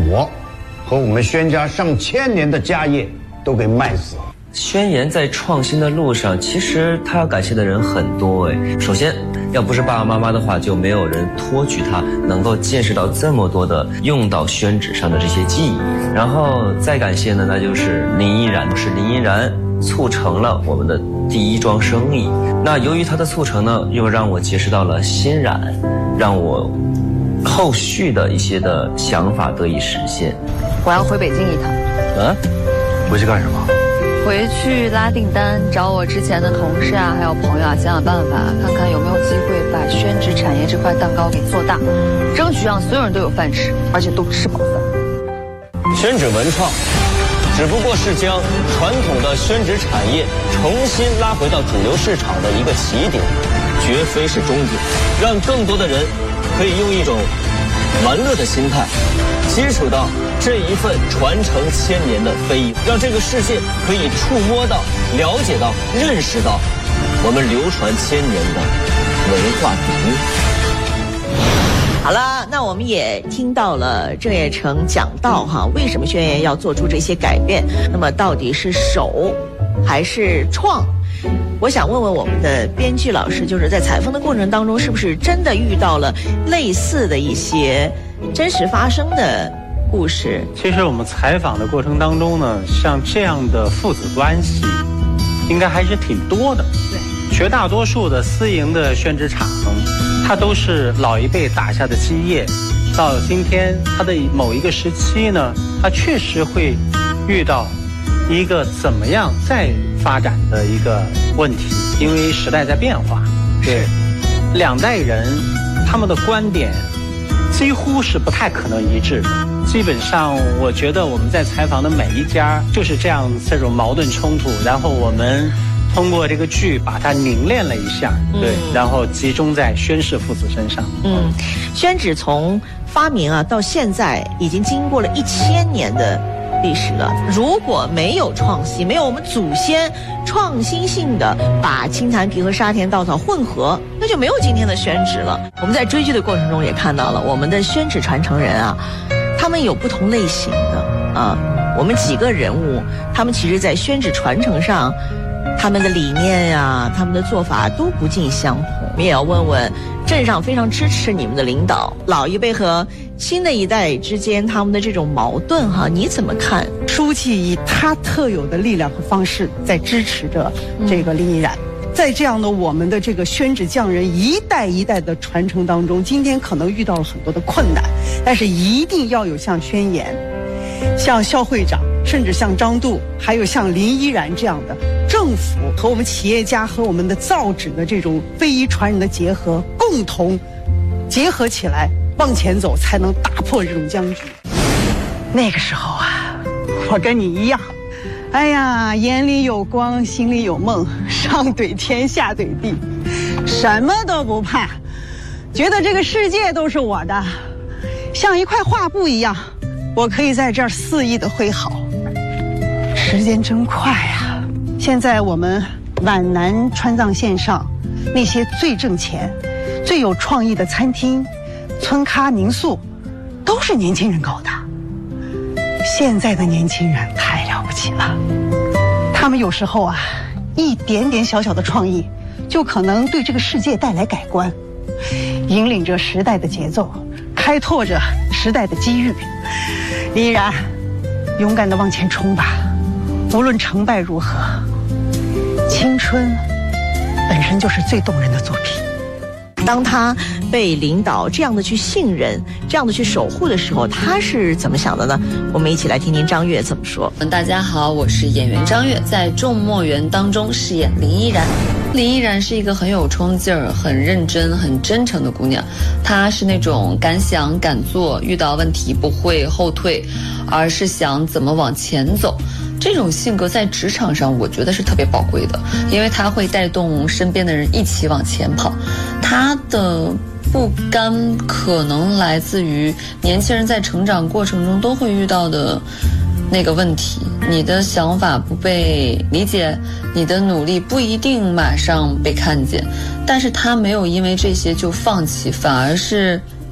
我和我们宣家上千年的家业都给卖死了。 宣言在创新的路上，其实他要感谢的人很多首先，要不是爸爸妈妈的话，就没有人托举他能够见识到这么多的用到宣纸上的这些技艺。然后再感谢呢，那就是林依然，是林依然促成了我们的第一桩生意。那由于他的促成呢，又让我结识到了欣然，让我后续的一些的想法得以实现。 我要回北京一趟。 回去干什么？ 回去拉订单，找我之前的同事啊，还有朋友啊，想想办法，看看有没有机会把宣纸产业这块蛋糕给做大，争取让所有人都有饭吃，而且都吃饱饭。 宣纸文创只不过是将传统的宣纸产业重新拉回到主流市场的一个起点，绝非是终点，让更多的人可以用一种玩乐的心态接触到这一份传承千年的非遗，让这个世界可以触摸到、了解到、认识到我们流传千年的文化底蕴。 好了，那我们也听到了郑业成讲到为什么宣言要做出这些改变，那么到底是守还是创？我想问问我们的编剧老师，就是在采风的过程当中，是不是真的遇到了类似的一些真实发生的故事？ 其实我们采访的过程当中呢，像这样的父子关系应该还是挺多的。对，绝大多数的私营的宣纸厂，它都是老一辈打下的基业，到今天它的某一个时期呢，它确实会遇到一个怎么样再发展的一个问题，因为时代在变化。对，两代人他们的观点几乎是不太可能一致的。基本上我觉得我们在采访的每一家就是这种矛盾冲突，然后我们通过这个剧把它凝练了一下，对，然后集中在宣氏父子身上。 宣纸从发明到现在已经经过了1000年的历史了，如果没有创新，没有我们祖先创新性的把青檀皮和沙田稻草混合，那就没有今天的宣纸了。我们在追剧的过程中也看到了我们的宣纸传承人他们有不同类型的我们几个人物，他们其实在宣纸传承上，他们的理念他们的做法都不尽相同。我们也要问问镇上非常支持你们的领导，老一辈和新的一代之间他们的这种矛盾你怎么看？ 书记以他特有的力量和方式在支持着这个林依然。在这样的我们的这个宣纸匠人一代一代的传承当中，今天可能遇到了很多的困难，但是一定要有像宣言、像肖会长，甚至像张度，还有像林依然这样的政府和我们企业家和我们的造纸的这种非遗传人的结合，共同结合起来往前走，才能打破这种僵局。那个时候我跟你一样，哎呀，眼里有光，心里有梦，上怼天下怼地，什么都不怕，觉得这个世界都是我的，像一块画布一样，我可以在这儿肆意的挥毫。时间真快现在我们皖南川藏线上那些最挣钱、最有创意的餐厅、村咖民宿，都是年轻人搞的。现在的年轻人太了不起了，他们有时候一点点小小的创意，就可能对这个世界带来改观，引领着时代的节奏，开拓着时代的机遇。依然勇敢地往前冲吧，无论成败如何，青春本身就是最动人的作品。 当他被领导这样的去信任，这样的去守护的时候，他是怎么想的呢？我们一起来听听张悦怎么说。 大家好，我是演员张悦，在《众墨园》当中饰演林依然。林依然是一个很有冲劲儿、很认真、很真诚的姑娘，她是那种敢想敢做，遇到问题不会后退，而是想怎么往前走。这种性格在职场上我觉得是特别宝贵的，因为它会带动身边的人一起往前跑。他的不甘可能来自于年轻人在成长过程中都会遇到的那个问题，你的想法不被理解，你的努力不一定马上被看见，但是他没有因为这些就放弃，反而是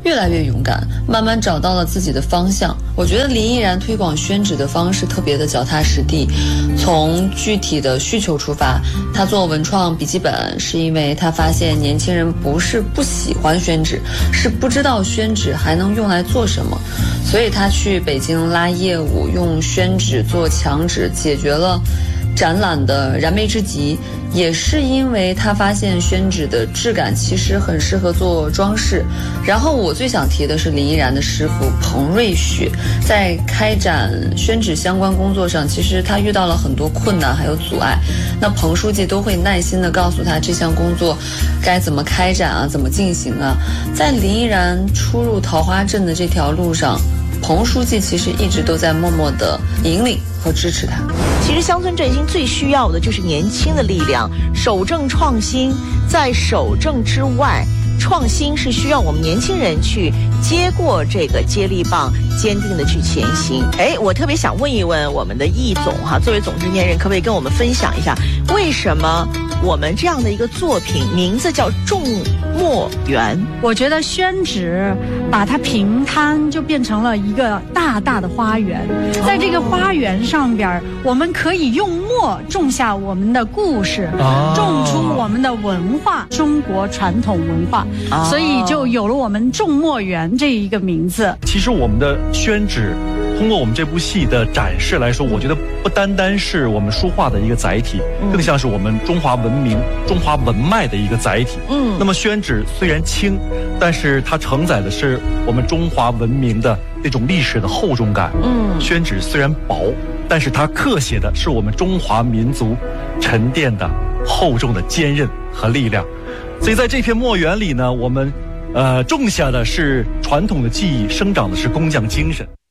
越来越勇敢，慢慢找到了自己的方向。我觉得林依然推广宣纸的方式特别的脚踏实地，从具体的需求出发。他做文创笔记本是因为他发现年轻人不是不喜欢宣纸，是不知道宣纸还能用来做什么，所以他去北京拉业务，用宣纸做墙纸，解决了展览的燃眉之急。也是因为他发现宣纸的质感其实很适合做装饰。然后我最想提的是林依然的师傅彭瑞雪，在开展宣纸相关工作上，其实他遇到了很多困难还有阻碍，那彭书记都会耐心地告诉他这项工作该怎么开展啊，怎么进行啊。在林依然出入桃花镇的这条路上，彭书记其实一直都在默默地引领和支持他。 其实乡村振兴最需要的就是年轻的力量，守正创新。在守正之外，创新是需要我们年轻人去接过这个接力棒，坚定的去前行。我特别想问一问我们的易总哈，作为总制片人，可不可以跟我们分享一下，为什么我们这样的一个作品名字叫众墨园？ 我觉得宣纸把它平摊，就变成了一个大大的花园。在这个花园上边，我们可以用墨种下我们的故事，种出我们的文化，中国传统文化，所以就有了我们众墨园这一个名字。 其实我们的宣纸通过我们这部戏的展示来说，我觉得不单单是我们书画的一个载体，更像是我们中华文明、中华文脉的一个载体。那么宣纸虽然轻，但是它承载的是我们中华文明的那种历史的厚重感。宣纸虽然薄，但是它刻写的是我们中华民族沉淀的厚重的坚韧和力量。所以在这片墨园里呢，我们种下的是传统的技艺，生长的是工匠精神。